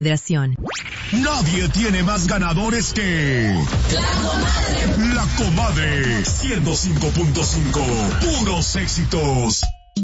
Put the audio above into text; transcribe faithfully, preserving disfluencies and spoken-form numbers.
Federación. Nadie tiene más ganadores que... La Comadre. La Comadre. ciento cinco punto cinco. Puros éxitos.